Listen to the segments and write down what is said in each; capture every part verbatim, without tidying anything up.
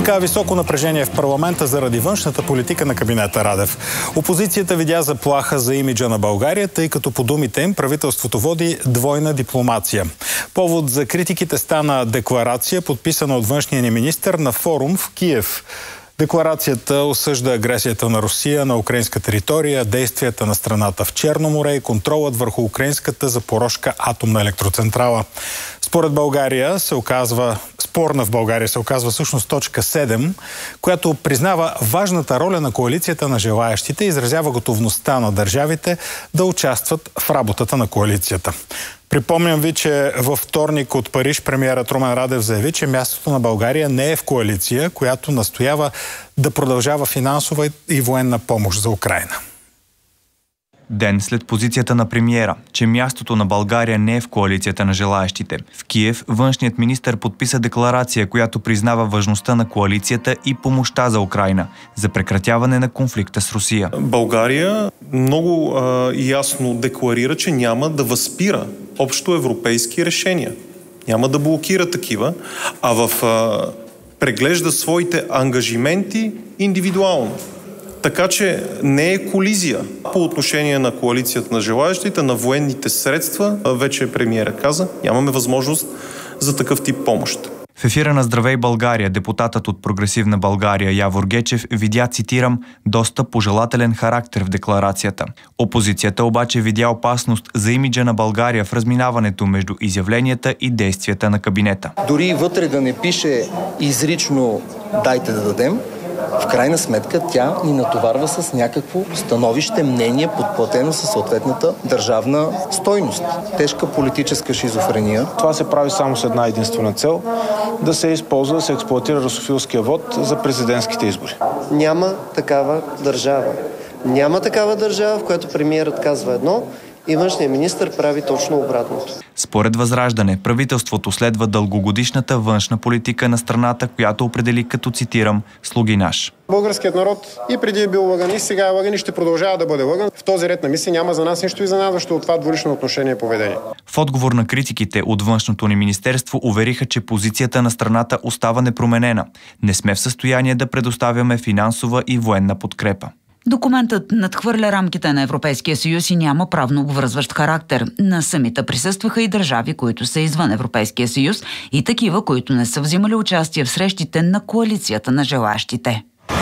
Така високо напрежение в парламента заради външната политика на кабинета Радев. Опозицията видя заплаха за имиджа на България, тъй като по думите им правителството води двойна дипломация. Повод за критиките стана декларация, подписана от външния ни министър на форум в Киев. Декларацията осъжда агресията на Русия на украинска територия, действията на страната в Черно море и контролът върху украинската Запорожка атомна електроцентрала. Според България се оказва, спорна в България се оказва всъщност точка седем, която признава важната роля на коалицията на желаящите и изразява готовността на държавите да участват в работата на коалицията. Припомням ви, че във вторник от Париж премиерът Румен Радев заяви, че мястото на България не е в коалиция, която настоява да продължава финансова и военна помощ за Украйна. Ден след позицията на премиера, че мястото на България не е в коалицията на желаящите. В Киев външният министър подписа декларация, която признава важността на коалицията и помощта за Украйна за прекратяване на конфликта с Русия. България много а, ясно декларира, че няма да възпира общо европейски решения. Няма да блокира такива, а в а, преглежда своите ангажименти индивидуално. Така че не е колизия по отношение на коалицията на желаящите, на военните средства. Вече премиера каза, нямаме възможност за такъв тип помощ. В ефира на Здравей България депутатът от Прогресивна България Явор Гечев видя, цитирам, доста пожелателен характер в декларацията. Опозицията обаче видя опасност за имиджа на България в разминаването между изявленията и действията на кабинета. Дори вътре да не пише изрично "дайте да дадем", в крайна сметка тя ни натоварва с някакво становище, мнение, подплатено със съответната държавна стойност. Тежка политическа шизофрения. Това се прави само с една единствена цел – да се използва, да се експлоатира русофилския вод за президентските избори. Няма такава държава. Няма такава държава, в която премиерът казва едно и външният министър прави точно обратното. Според Възраждане, правителството следва дългогодишната външна политика на страната, която определи като, цитирам, слугинаж. Българският народ и преди е бил лъган, и сега е лъган и ще продължава да бъде лъган. В този ред на мисли няма за нас нищо изненадващо от това двулично отношение и поведение. В отговор на критиките от външното ни министерство увериха, че позицията на страната остава непроменена. Не сме в състояние да предоставяме финансова и военна подкрепа. Документът надхвърля рамките на Европейския съюз и няма правно обвързващ характер. На самита присъстваха и държави, които са извън Европейския съюз, и такива, които не са взимали участие в срещите на коалицията на желаящите.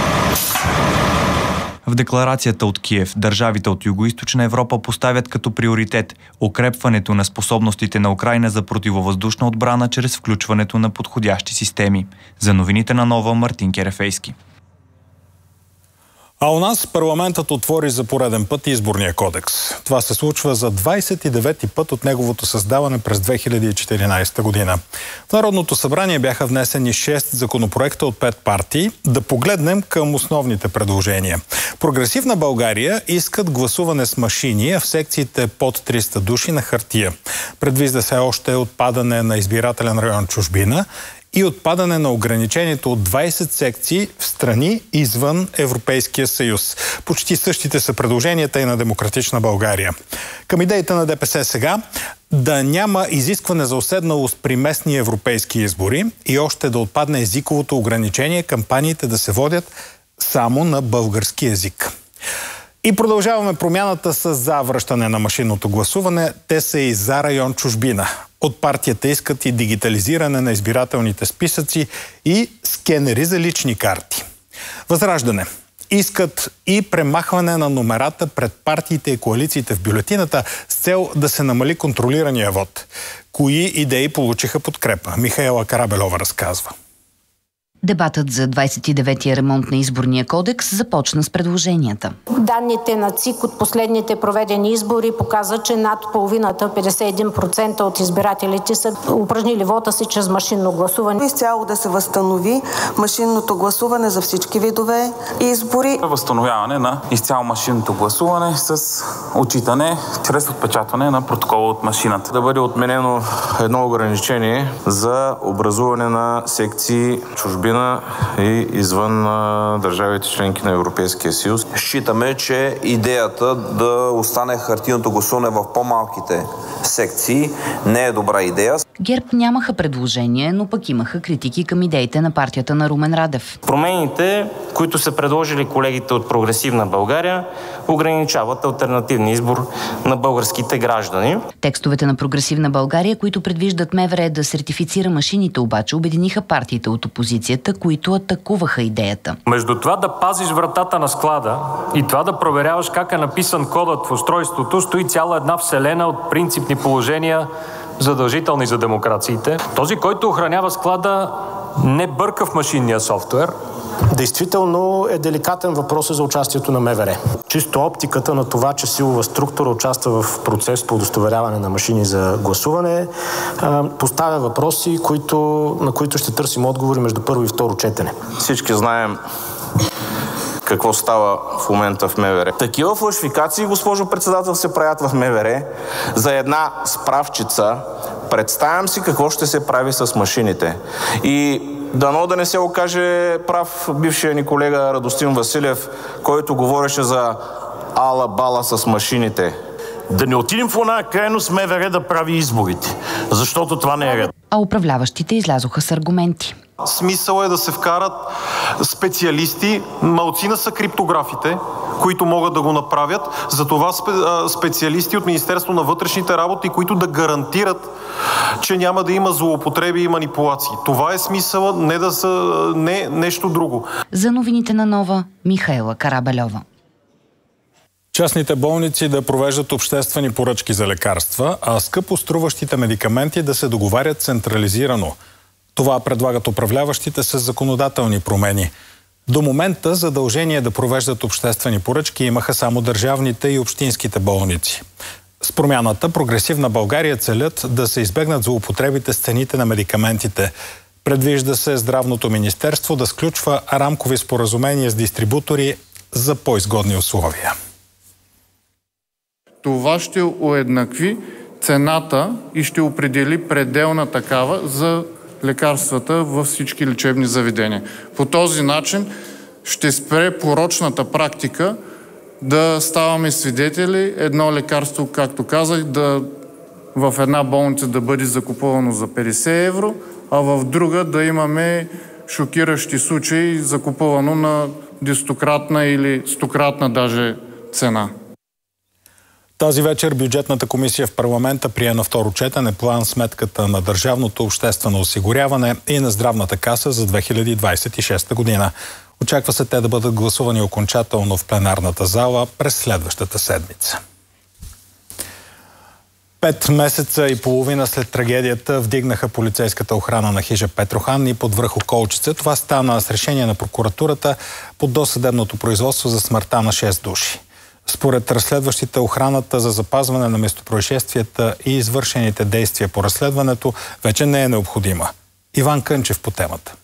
В декларацията от Киев държавите от Югоизточна Европа поставят като приоритет укрепването на способностите на Украйна за противовъздушна отбрана чрез включването на подходящи системи. За новините на Нова, Мартин Керефейски. А у нас парламентът отвори за пореден път изборния кодекс. Това се случва за двадесет и девети път от неговото създаване през две хиляди и четиринадесета година. В Народното събрание бяха внесени шест законопроекта от пет партии. Да погледнем към основните предложения. Прогресивна България искат гласуване с машини, а в секциите под триста души на хартия. Предвижда се още отпадане на избирателен район чужбина и отпадане на ограничението от двадесет секции в страни извън Европейския съюз. Почти същите са предложенията и на Демократична България. Към идеите на ДПС сега да няма изискване за уседналост при местни европейски избори и още да отпадне езиковото ограничение, кампаниите да се водят само на български език. И продължаваме промяната с завръщане на машинното гласуване. Те са и за район чужбина. От партията искат и дигитализиране на избирателните списъци и скенери за лични карти. Възраждане искат и премахване на номерата пред партиите и коалициите в бюлетината с цел да се намали контролирания вод. Кои идеи получиха подкрепа? Михаела Карабелова разказва. Дебатът за двадесет и деветия ремонт на изборния кодекс започна с предложенията. Данните на ЦИК от последните проведени избори показват, че над половината, петдесет и един процента от избирателите са упражнили вота си чрез машинно гласуване. Изцяло да се възстанови машинното гласуване за всички видове избори. Възстановяване на изцяло машинното гласуване с отчитане чрез отпечатване на протокола от машината. Да бъде отменено едно ограничение за образуване на секции чужбина чужбина и извън държавите членки на Европейския съюз. Считаме, че идеята да остане хартийното гласуване в по-малките секции не е добра идея. ГЕРБ нямаха предложение, но пък имаха критики към идеите на партията на Румен Радев. Промените, които са предложили колегите от Прогресивна България, ограничават алтернативния избор на българските граждани. Текстовете на Прогресивна България, които предвиждат МВР да сертифицира машините, обаче обединиха партиите от опозицията, които атакуваха идеята. Между това да пазиш вратата на склада и това да проверяваш как е написан кодът в устройството, стои цяла една вселена от принципни положения, задължителни за демокрациите. Този, който охранява склада, не бърка в машинния софтуер. Действително е деликатен въпрос за участието на МВР. Чисто оптиката на това, че силова структура участва в процес по удостоверяване на машини за гласуване, поставя въпроси, които, на които ще търсим отговори между първо и второ четене. Всички знаем какво става в момента в МВР. Такива фалшификации, госпожо председател, се правят в МВР за една справчица. Представям си какво ще се прави с машините. И дано да не се окаже прав бившия ни колега Радостин Василев, който говореше за ала-бала с машините. Да не отидем в една крайност МВР да прави изборите, защото това не е ред. А управляващите излязоха с аргументи. Смисъл е да се вкарат специалисти, малцина са криптографите, които могат да го направят, затова специалисти от Министерство на вътрешните работи, които да гарантират, че няма да има злоупотреби и манипулации. Това е смисъл, не да са не нещо друго. За новините на Нова, Михаела Карабельова. Частните болници да провеждат обществени поръчки за лекарства, а скъпо струващите медикаменти да се договарят централизирано. Това предлагат управляващите с законодателни промени. До момента задължение да провеждат обществени поръчки имаха само държавните и общинските болници. С промяната Прогресивна България целят да се избегнат злоупотребите с цените на медикаментите. Предвижда се Здравното министерство да сключва рамкови споразумения с дистрибутори за по-изгодни условия. Това ще уеднакви цената и ще определи пределна такава за лекарствата във всички лечебни заведения. По този начин ще спре порочната практика да ставаме свидетели едно лекарство, както казах, да в една болница да бъде закупувано за петдесет евро, а в друга да имаме шокиращи случаи закупувано на десетократна или стократна даже цена. Тази вечер бюджетната комисия в парламента прие на второ четене план сметката на Държавното обществено осигуряване и на Здравната каса за две хиляди двадесет и шеста година. Очаква се те да бъдат гласувани окончателно в пленарната зала през следващата седмица. Пет месеца и половина след трагедията вдигнаха полицейската охрана на хижа Петрохан и под връх Околчица. Това стана с решение на прокуратурата по досъдебното производство за смъртта на шест души. Според разследващите, охраната за запазване на местопроизшествията и извършените действия по разследването вече не е необходима. Иван Кънчев по темата.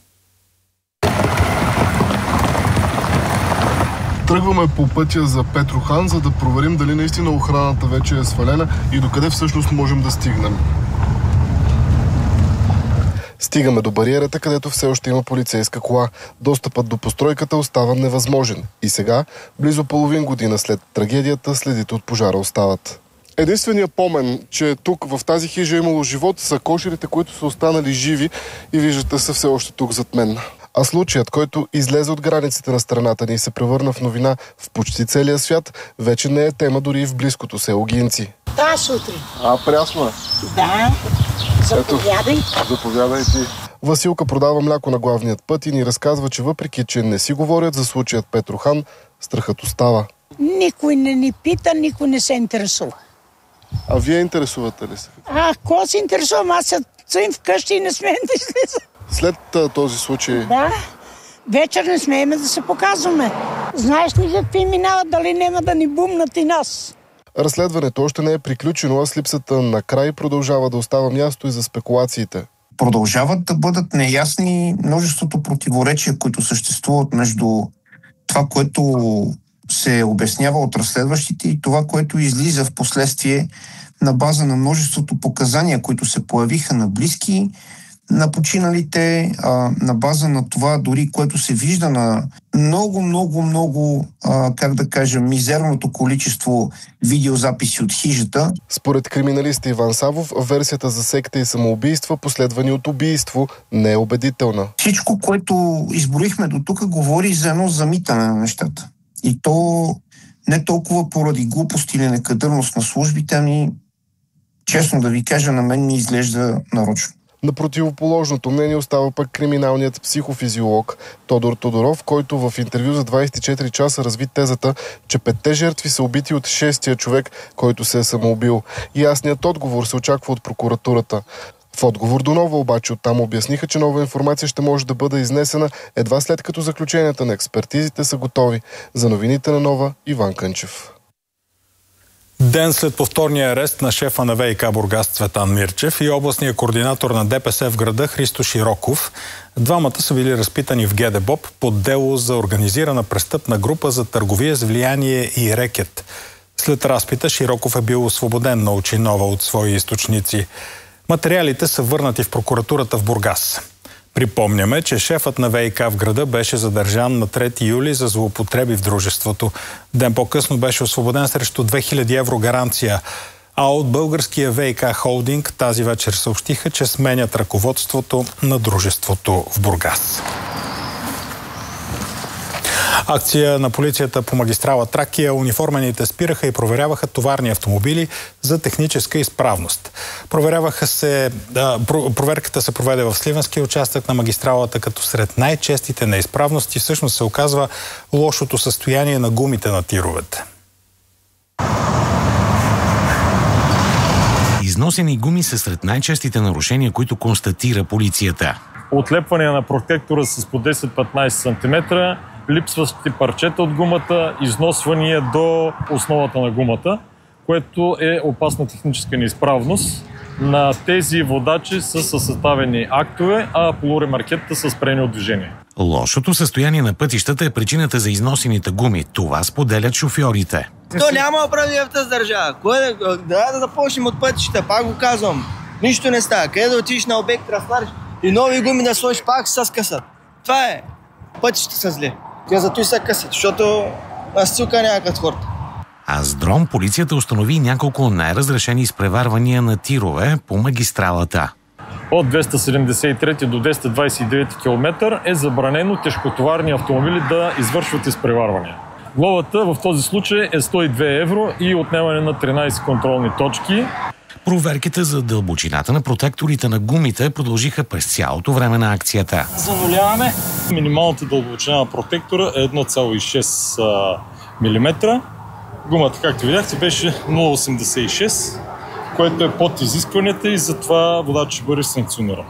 Тръгваме по пътя за Петрохан, за да проверим дали наистина охраната вече е свалена и докъде всъщност можем да стигнем. Стигаме до бариерата, където все още има полицейска кола. Достъпът до постройката остава невъзможен. И сега, близо половин година след трагедията, следите от пожара остават. Единственият помен, че тук в тази хижа е имало живот, са кошерите, които са останали живи и виждате са все още тук зад мен. А случаят, който излезе от границите на страната ни и се превърна в новина в почти целия свят, вече не е тема дори и в близкото село Гинци. Да, сутрин. А, прясно е. Да. Заповядай. Ето, заповядай ти. Василка продава мляко на главният път и ни разказва, че въпреки, че не си говорят за случаят Петрохан, страхът остава. Никой не ни пита, никой не се интересува. А вие интересувате ли се? А, какво се интересувам? Аз стоим вкъщи и не смеем да излизам. След а, този случай? Да. Вечер не смеем да се показваме. Знаеш ли какви минават, дали няма да ни бумнат и нас? Разследването още не е приключено, а с липсата на край продължава да остава място и за спекулациите. Продължават да бъдат неясни множеството противоречия, които съществуват между това, което се обяснява от разследващите и това, което излиза в последствие на база на множеството показания, които се появиха на близки, на починалите, а, на база на това дори, което се вижда на много, много, много, а, как да кажа, мизерното количество видеозаписи от хижата. Според криминалиста Иван Савов, версията за секта и самоубийства, последвани от убийство, не е убедителна. Всичко, което изброихме до тук, говори за едно замитане на нещата. И то не толкова поради глупост или некадърност на службите, ами честно да ви кажа, на мен ми изглежда нарочно. На противоположното мнение остава пък криминалният психофизиолог Тодор Тодоров, който в интервю за двайсет и четири часа разви тезата, че петте жертви са убити от шестия човек, който се е самоубил. Ясният отговор се очаква от прокуратурата. В отговор до Нова обаче оттам обясниха, че нова информация ще може да бъде изнесена едва след като заключенията на експертизите са готови. За новините на Нова, Иван Кънчев. Ден след повторния арест на шефа на ВиК Бургас Цветан Мирчев и областния координатор на ДПС в града Христо Широков, двамата са били разпитани в ГДБОП под дело за организирана престъпна група за търговия с влияние и рекет. След разпита Широков е бил освободен, научи Нова от свои източници. Материалите са върнати в прокуратурата в Бургас. Припомняме, че шефът на ВиК в града беше задържан на трети юли за злоупотреби в дружеството. Ден по-късно беше освободен срещу две хиляди евро гаранция. А от българския ВиК холдинг тази вечер съобщиха, че сменят ръководството на дружеството в Бургас. Акция на полицията по магистрала Тракия. Униформените спираха и проверяваха товарни автомобили за техническа изправност. Проверяваха се, да, проверката се проведе в Сливенския участък на магистралата, като сред най-честите неизправности всъщност се оказва лошото състояние на гумите на тировете. Износени гуми са сред най-честите нарушения, които констатира полицията. Отлепване на протектора с по десет-петнайсет сантиметра, липсващи парчета от гумата, износвания до основата на гумата, което е опасна техническа неизправност. На тези водачи са съставени актове, а полуремаркетата са спрени от движение. Лошото състояние на пътищата е причината за износените гуми. Това споделят шофьорите. То няма оправдание в тази държава. Кой да, да, да започнем от пътищата, пак го казвам. Нищо не става. Къде да отидеш на обект, разтвариш и нови гуми да сложиш, пак се скъсат. Това е. Пътищата са зле. Те зато и са късат, защото настилка няма като хората. А с дрон полицията установи няколко най-разрешени изпреварвания на тирове по магистралата. От двеста седемдесет и трети до двеста двайсет и девети километър е забранено тежкотоварни автомобили да извършват изпреварвания. Глобата в този случай е сто и две евро и отнемане на тринайсет контролни точки. Проверките за дълбочината на протекторите на гумите продължиха през цялото време на акцията. Зануляваме. Минималната дълбочина на протектора е едно цяло и шест милиметра. Гумата, както видяхте, беше нула цяло осемдесет и шест, което е под изискванията и затова водач ще бъде санкциониран.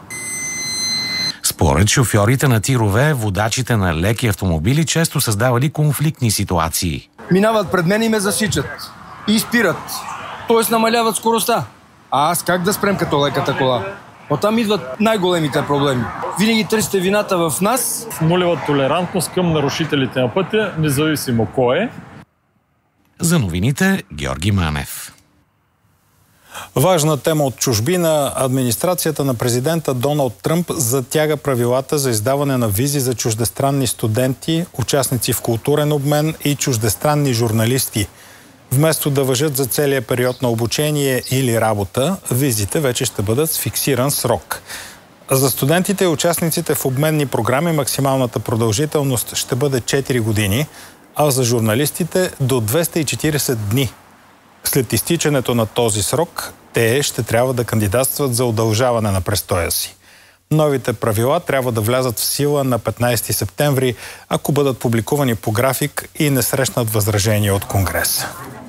Според шофьорите на тирове, водачите на леки автомобили често създавали конфликтни ситуации. Минават пред мен и ме засичат. И спират. Т.е. намаляват скоростта. А аз как да спрем като леката кола? Оттам идват най-големите проблеми. Винаги търсите вината в нас. Нулева толерантност към нарушителите на пътя, независимо кой е. За новините, Георги Манев. Важна тема от чужбина. Администрацията на президента Доналд Тръмп затяга правилата за издаване на визи за чуждестранни студенти, участници в културен обмен и чуждестранни журналисти. Вместо да важат за целия период на обучение или работа, визите вече ще бъдат с фиксиран срок. За студентите и участниците в обменни програми максималната продължителност ще бъде четири години, а за журналистите до двеста и четирийсет дни. След изтичането на този срок, те ще трябва да кандидатстват за удължаване на престоя си. Новите правила трябва да влязат в сила на петнайсети септември, ако бъдат публикувани по график и не срещнат възражения от Конгреса.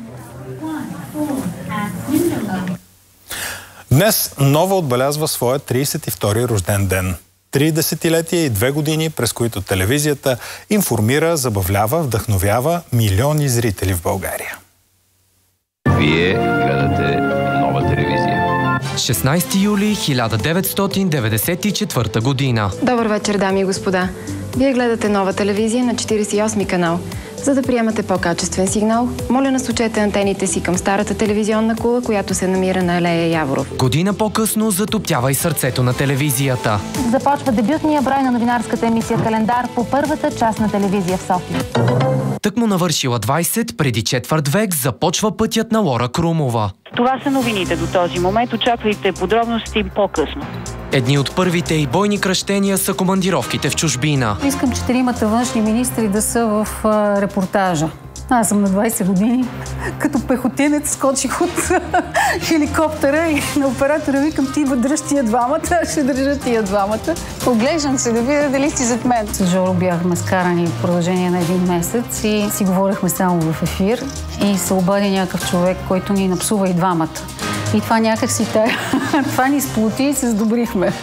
Днес Нова отбелязва своя трийсет и втори рожден ден. Три десетилетия и две години, през които телевизията информира, забавлява, вдъхновява милиони зрители в България. Вие гледате Нова телевизия. шестнайсети юли хиляда деветстотин деветдесет и четвърта година. Добър вечер, дами и господа. Вие гледате Нова телевизия на четирийсет и осми канал. За да приемате по-качествен сигнал, моля насочете антените си към старата телевизионна кула, която се намира на алея Яворов. Година по-късно затоптява и сърцето на телевизията. Започва дебютния брой на новинарската емисия «Календар» по първата частна телевизия в София. Тък му навършила двайсет, преди четвърт век започва пътят на Лора Крумова. Това са новините до този момент. Очаквайте подробности по-късно. Едни от първите и бойни кръщения са командировките в чужбина. Искам четиримата външни министри да са в а, репортажа. Аз съм на двайсет години. Като пехотинец скочих от хеликоптера и на оператора викам: ти дръж тия двамата, аз ще държа тия двамата. Оглеждам се да видя дали си зад мен. С Жоро бяхме скарани в продължение на един месец и си говорихме само в ефир. И се обади някакъв човек, който ни напсува и двамата. И това някак си тая. Това ни сплоти и се сдобрихме.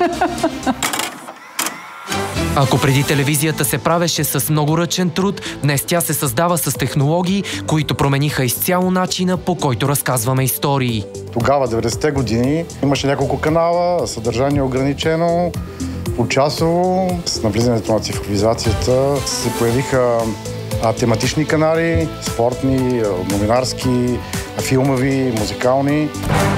Ако преди телевизията се правеше с много ръчен труд, днес тя се създава с технологии, които промениха изцяло начина, по който разказваме истории. Тогава, деветдесетте години, имаше няколко канала, съдържание ограничено, почасово. С навлизането на цифровизацията се появиха а, тематични канали, спортни, новинарски, филмови, музикални.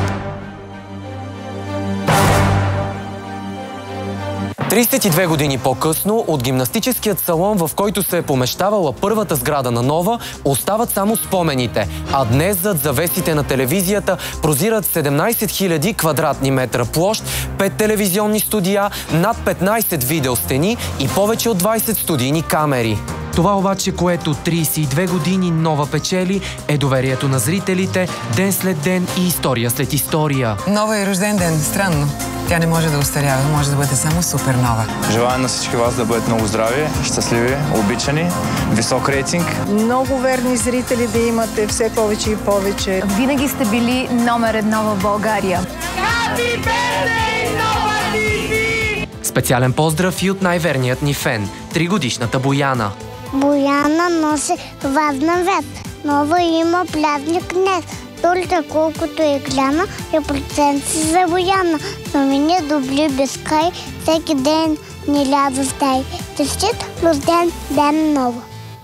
трийсет и две години по-късно от гимнастическият салон, в който се е помещавала първата сграда на Нова, остават само спомените. А днес зад завесите на телевизията прозират седемнайсет хиляди квадратни метра площ, пет телевизионни студия, над петнайсет видеостени и повече от двайсет студийни камери. Това обаче, което трийсет и две години Нова печели, е доверието на зрителите, ден след ден и история след история. Нова и рожден ден. Странно. Тя не може да устарява, може да бъде само супер нова. Желаем на всички вас да бъдете много здрави, щастливи, обичани, висок рейтинг. Много верни зрители да имате, все повече и повече. Винаги сте били номер едно в България. Happy birthday, Нова ти ви! Специален поздрав и от най-верният ни фен – тригодишната Бояна. Бояна носи важна вест. Нова има празник днес. Толкова колкото е голяма е процент си за Бояна. Новини добри без край, всеки ден ни ляза стай. Честит рожден ден Нова!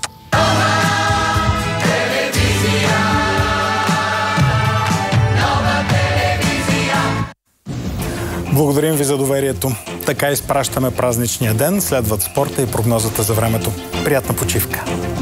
Благодарим ви за доверието. Така изпращаме празничния ден. Следват спорта и прогнозата за времето. Приятна почивка!